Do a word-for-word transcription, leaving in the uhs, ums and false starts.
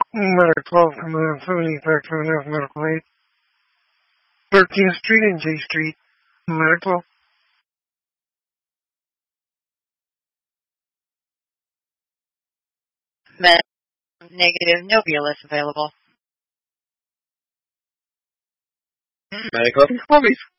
Medical, command seventy, factory enough medical aid. thirteenth Street and J Street. Medical. Med negative, no B L S available. Medical. Always